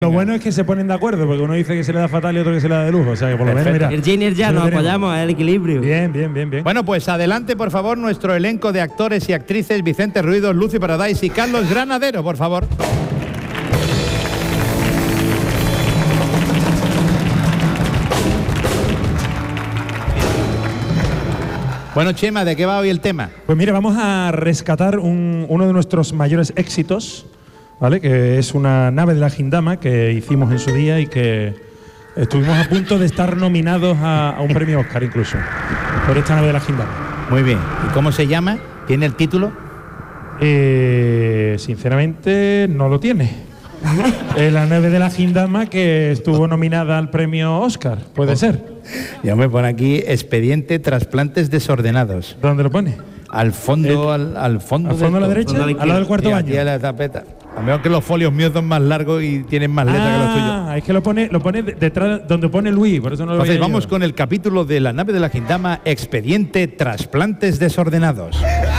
Lo bueno es que se ponen de acuerdo, porque uno dice que se le da fatal y otro que se le da de lujo. O sea, que por lo menos, mira. El yin y el yang, nos apoyamos, es el equilibrio. Bien, bien, bien, bien. Bueno, pues adelante, por favor, nuestro elenco de actores y actrices: Vicente Ruido, Lucy Paradise y Carlos Granadero, por favor. Bueno, Chema, ¿de qué va hoy el tema? Pues mira, vamos a rescatar uno de nuestros mayores éxitos, ¿vale? Que es una nave de la Gindama que hicimos en su día y que estuvimos a punto de estar nominados a un premio Oscar incluso por esta nave de la Gindama. Muy bien. ¿Y cómo se llama? ¿Tiene el título? Sinceramente no lo tiene. Es la nave de la Gindama que estuvo nominada al premio Oscar, puede ser. Ya me pone aquí Expediente Trasplantes Desordenados. ¿Dónde lo pone? Al fondo, al fondo. ¿Al fondo a la derecha? Al lado del cuarto baño. Aquí a la tapeta. A menos que los folios míos son más largos y tienen más letras que los tuyos. Es que lo pone detrás donde pone Luis, por eso no lo Entonces veía vamos yo. con el capítulo de la nave de la Gindama, Expediente Trasplantes Desordenados.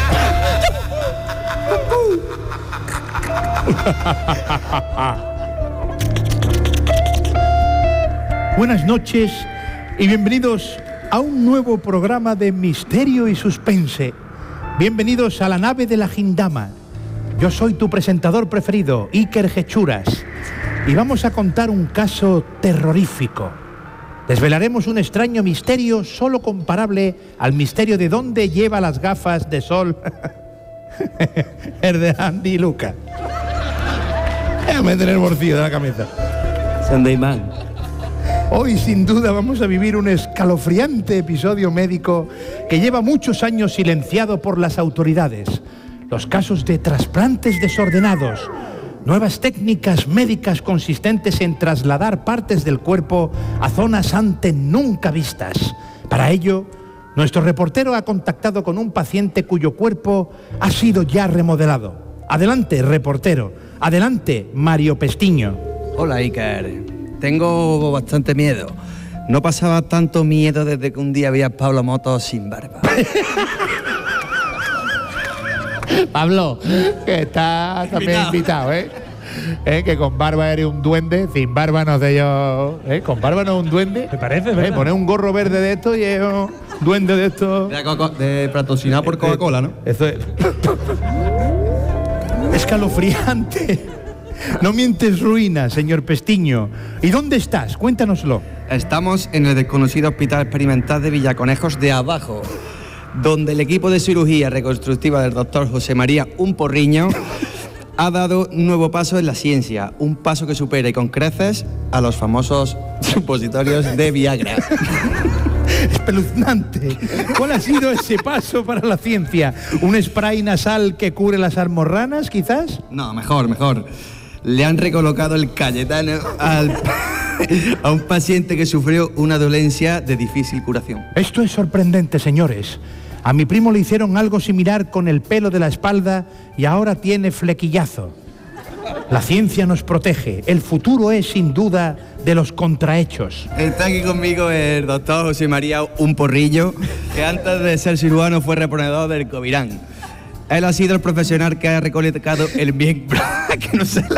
Buenas noches y bienvenidos a un nuevo programa de misterio y suspense. Bienvenidos a la nave de la Gindama. Yo soy tu presentador preferido, Iker Hechuras, y vamos a contar un caso terrorífico. Desvelaremos un extraño misterio solo comparable al misterio de dónde lleva las gafas de sol el de Andy y Luca. Déjame tener el bolsillo de la camisa. Sandayman. Hoy sin duda vamos a vivir un escalofriante episodio médico que lleva muchos años silenciado por las autoridades. Los casos de trasplantes desordenados, nuevas técnicas médicas consistentes en trasladar partes del cuerpo a zonas antes nunca vistas. Para ello, nuestro reportero ha contactado con un paciente cuyo cuerpo ha sido ya remodelado. Adelante, reportero. Adelante, Mario Pestiño. Hola, Iker. Tengo bastante miedo. No pasaba tanto miedo desde que un día vi a Pablo Motos sin barba. Pablo, que está también invitado, ¿eh? Que con barba eres un duende, sin barba no sé yo. Con barba no es un duende. ¿Te parece, verdad? Poner un gorro verde de esto y es un duende de esto. De patrocinado por Coca-Cola, ¿no? Eso es. Escalofriante. No mientes ruina, señor Pestiño. ¿Y dónde estás? Cuéntanoslo. Estamos en el desconocido Hospital Experimental de Villaconejos de Abajo, donde el equipo de cirugía reconstructiva del doctor José María Un Porriño ha dado un nuevo paso en la ciencia, un paso que supera y con creces a los famosos supositorios de Viagra. Espeluznante. ¿Cuál ha sido ese paso para la ciencia? ¿Un spray nasal que cure las almorranas, quizás? No, mejor. Le han recolocado el Cayetano a un paciente que sufrió una dolencia de difícil curación. Esto es sorprendente, señores. A mi primo le hicieron algo similar con el pelo de la espalda y ahora tiene flequillazo. La ciencia nos protege. El futuro es, sin duda, de los contrahechos. Está aquí conmigo el doctor José María Un Porrillo, que antes de ser cirujano fue reponedor del Covirán. Él ha sido el profesional que ha recolectado el bien... que no se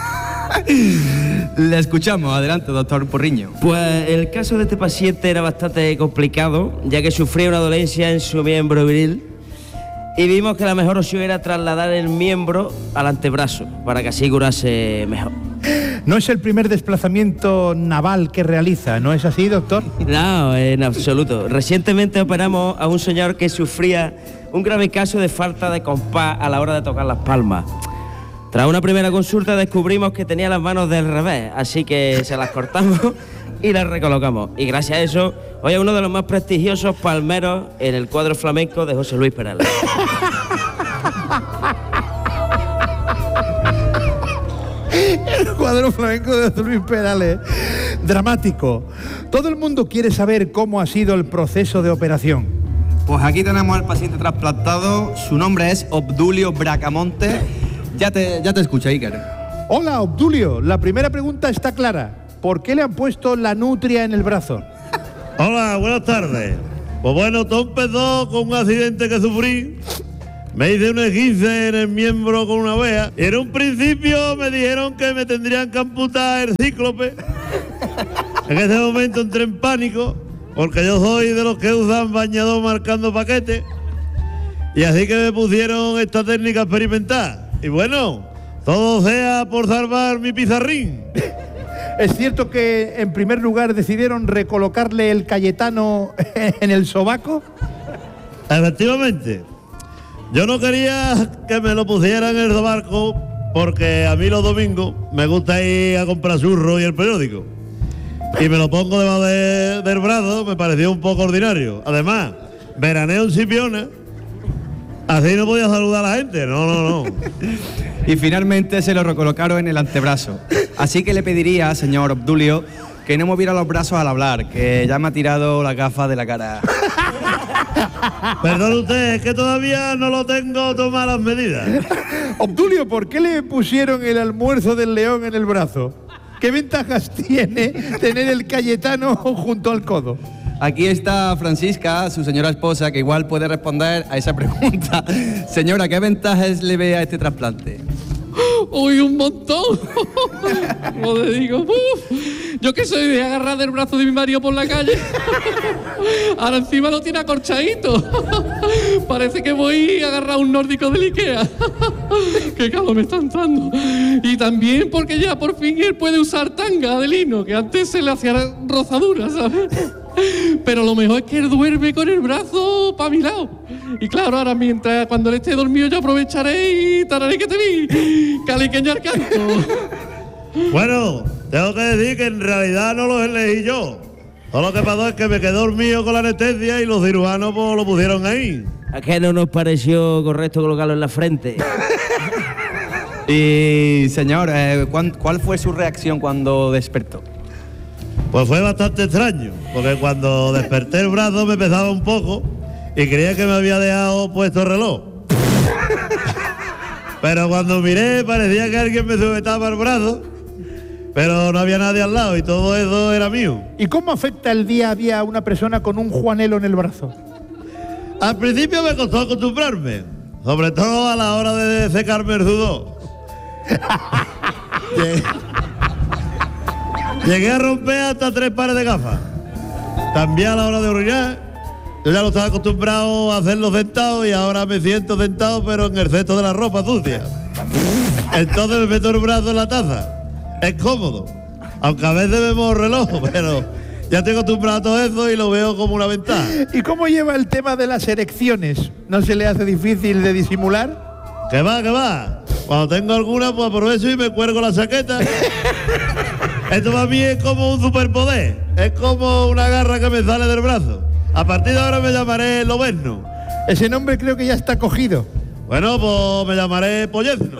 le escuchamos. Adelante, doctor Porriño. Pues el caso de este paciente era bastante complicado, ya que sufría una dolencia en su miembro viril y vimos que la mejor opción era trasladar el miembro al antebrazo para que así curase mejor. No es el primer desplazamiento naval que realiza, ¿no es así, doctor? No, en absoluto. Recientemente operamos a un señor que sufría un grave caso de falta de compás a la hora de tocar las palmas. Tras una primera consulta descubrimos que tenía las manos del revés, así que se las cortamos y las recolocamos. Y gracias a eso, hoy es uno de los más prestigiosos palmeros en el cuadro flamenco de José Luis Perales. El cuadro flamenco de José Luis Perales. Dramático. Todo el mundo quiere saber cómo ha sido el proceso de operación. Pues aquí tenemos al paciente trasplantado. Su nombre es Obdulio Bracamonte. Ya te escucho, Iker. Hola, Obdulio. La primera pregunta está clara. ¿Por qué le han puesto la nutria en el brazo? Hola, buenas tardes. Pues bueno, todo empezó con un accidente que sufrí Me hice un esguince en el miembro con una vea y en un principio me dijeron que me tendrían que amputar el cíclope. En ese momento entré en pánico porque yo soy de los que usan bañador marcando paquetes y así que me pusieron esta técnica experimental. Y bueno, todo sea por salvar mi pizarrín. ¿Es cierto que en primer lugar decidieron recolocarle el Cayetano en el sobaco? Efectivamente. Yo no quería que me lo pusieran en el sobaco porque a mí los domingos me gusta ir a comprar churros y el periódico. Y me lo pongo debajo del brazo, me pareció un poco ordinario. Además, veraneo en Sipiona, así no podía saludar a la gente. No. Y finalmente se lo recolocaron en el antebrazo. Así que le pediría, señor Obdulio, que no moviera los brazos al hablar, que ya me ha tirado la gafa de la cara. Perdón usted, es que todavía no lo tengo tomadas las medidas. Obdulio, ¿por qué le pusieron el almuerzo del león en el brazo? ¿Qué ventajas tiene tener el Cayetano junto al codo? Aquí está Francisca, su señora esposa, que igual puede responder a esa pregunta. Señora, ¿qué ventajas le ve a este trasplante? ¡Uy, un montón! Como te digo, yo que soy de agarrar del brazo de mi marido por la calle. Ahora encima lo tiene acorchadito. Parece que voy a agarrar un nórdico del Ikea. ¡Qué calor me está entrando! Y también porque ya por fin él puede usar tanga de lino, que antes se le hacía rozadura, ¿sabes? Pero lo mejor es que él duerme con el brazo para mi lado. Y claro, ahora cuando él esté dormido yo aprovecharé y tararé que te vi. Caliqueñar canto. Bueno, tengo que decir que en realidad no los elegí yo. Todo lo que pasó es que me quedé dormido con la anestesia y los cirujanos pues, lo pusieron ahí. ¿A qué no nos pareció correcto colocarlo en la frente? Y señor, ¿cuál fue su reacción cuando despertó? Pues fue bastante extraño, porque cuando desperté el brazo me pesaba un poco y creía que me había dejado puesto el reloj. Pero cuando miré parecía que alguien me sujetaba el brazo, pero no había nadie al lado y todo eso era mío. ¿Y cómo afecta el día a día a una persona con un juanelo en el brazo? Al principio me costó acostumbrarme, sobre todo a la hora de secarme el sudor. Llegué a romper hasta 3 pares de gafas. También a la hora de orinar, yo ya lo estaba acostumbrado a hacerlo sentado y ahora me siento sentado pero en el cesto de la ropa sucia. Entonces me meto el brazo en la taza. Es cómodo, aunque a veces vemos el reloj, pero ya estoy acostumbrado a todo eso y lo veo como una ventaja. ¿Y cómo lleva el tema de las erecciones? ¿No se le hace difícil de disimular? Que va. Cuando tengo alguna, pues aprovecho y me cuelgo la chaqueta. Esto para mí es como un superpoder. Es como una garra que me sale del brazo. A partir de ahora me llamaré Loberno. Ese nombre creo que ya está cogido. Bueno, pues me llamaré Pollezno.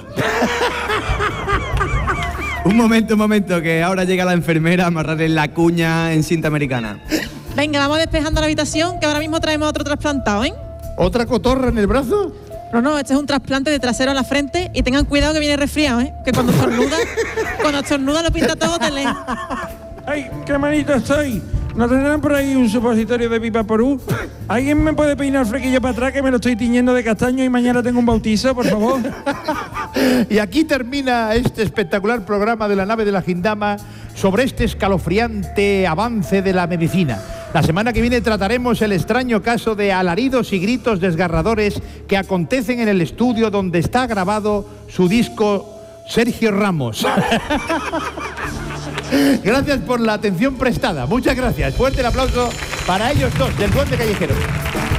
Un momento, que ahora llega la enfermera a amarrarle la cuña en cinta americana. Venga, vamos despejando la habitación, que ahora mismo traemos otro trasplantado, ¿eh? ¿Otra cotorra en el brazo? No, este es un trasplante de trasero a la frente y tengan cuidado que viene resfriado, ¿eh? Que cuando estornuda lo pinta todo de lejos. ¡Ay, qué manito estoy! ¿No tendrán por ahí un supositorio de pipa porú? ¿Alguien me puede peinar el flequillo para atrás que me lo estoy tiñendo de castaño y mañana tengo un bautizo, por favor? Y aquí termina este espectacular programa de la nave de la Gindama sobre este escalofriante avance de la medicina. La semana que viene trataremos el extraño caso de alaridos y gritos desgarradores que acontecen en el estudio donde está grabado su disco Sergio Ramos. Gracias por la atención prestada. Muchas gracias. Fuerte el aplauso para ellos dos, del Duende Callejero.